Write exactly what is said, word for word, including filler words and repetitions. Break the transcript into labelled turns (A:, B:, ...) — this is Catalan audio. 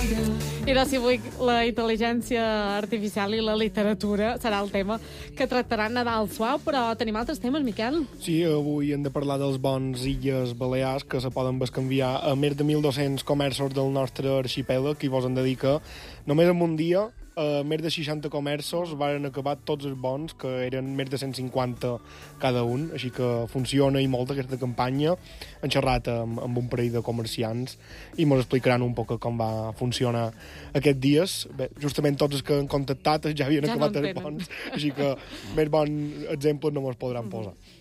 A: I no, si avui la intel·ligència artificial i la literatura serà el tema que tractaran Nadal Suau, però tenim altres temes, Miquel.
B: Sí, avui hem de parlar dels bons Illes Balears, que se poden bescanviar a més de mil dos-cents comerços del nostre arxipèlag, i vos en dedica només en un dia. Uh, més de seixanta comerços varen acabar tots els bons, que eren més de cent cinquanta cada un, així que funciona i molt aquesta campanya. Han xerrat amb, amb un parell de comerciants i ens explicaran un poc com va funcionar aquests dies. Bé, justament tots els que han contactat ja havien
A: ja
B: acabat
A: no
B: els bons, així que més bon exemple no mos podran posar.